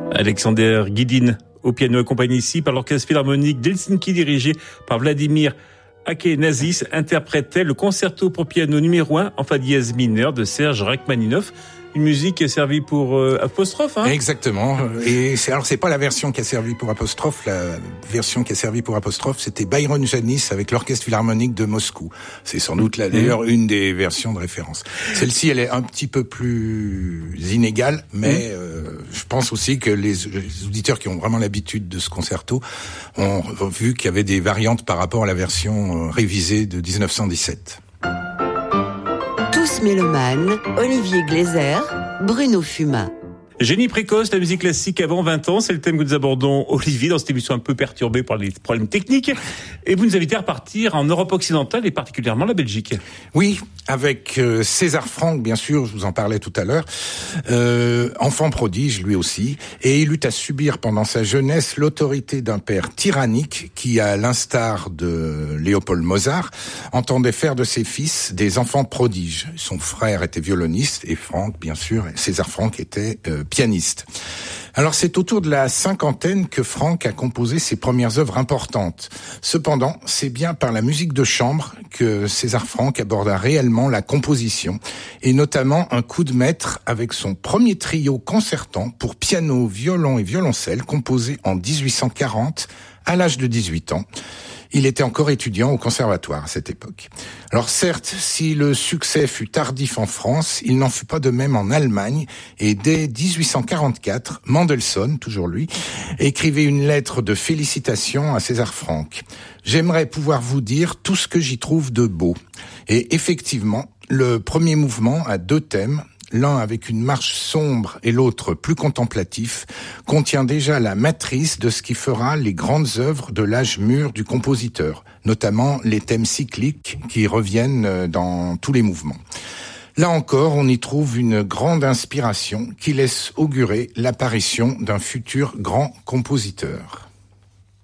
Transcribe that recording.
Alexander Guidin au piano, accompagné ici par l'Orchestre Philharmonique d'Helsinki dirigé par Vladimir Akenazis, interprétait le concerto pour piano numéro 1 en fa dièse mineur de Serge Rachmaninov. Une musique qui a servi pour apostrophe, hein? Exactement. Et c'est pas la version qui a servi pour apostrophe. La version qui a servi pour apostrophe, c'était Byron Janis avec l'Orchestre Philharmonique de Moscou. C'est sans doute là, d'ailleurs, une des versions de référence. Celle-ci, elle est un petit peu plus inégale, mais je pense aussi que les auditeurs qui ont vraiment l'habitude de ce concerto ont vu qu'il y avait des variantes par rapport à la version révisée de 1917. Tous mélomanes, Olivier Gleiser, Bruno Fumat. Génie précoce, la musique classique avant 20 ans, c'est le thème que nous abordons, Olivier, dans cette émission un peu perturbée par les problèmes techniques. Et vous nous invitez à repartir en Europe occidentale et particulièrement la Belgique. Oui, avec César Franck, bien sûr, je vous en parlais tout à l'heure. Enfant prodige, lui aussi. Et il eut à subir pendant sa jeunesse l'autorité d'un père tyrannique qui, à l'instar de Léopold Mozart, entendait faire de ses fils des enfants prodiges. Son frère était violoniste et Franck, bien sûr, César Franck était pianiste. Alors c'est autour de la cinquantaine que Franck a composé ses premières œuvres importantes. Cependant, c'est bien par la musique de chambre que César Franck aborda réellement la composition, et notamment un coup de maître avec son premier trio concertant pour piano, violon et violoncelle, composé en 1840, à l'âge de 18 ans. Il était encore étudiant au conservatoire à cette époque. Alors certes, si le succès fut tardif en France, il n'en fut pas de même en Allemagne, et dès 1844, Mendelssohn, toujours lui, écrivait une lettre de félicitations à César Franck. « J'aimerais pouvoir vous dire tout ce que j'y trouve de beau. » Et effectivement, le premier mouvement a deux thèmes, l'un avec une marche sombre et l'autre plus contemplatif, contient déjà la matrice de ce qui fera les grandes œuvres de l'âge mûr du compositeur, notamment les thèmes cycliques qui reviennent dans tous les mouvements. Là encore, on y trouve une grande inspiration qui laisse augurer l'apparition d'un futur grand compositeur.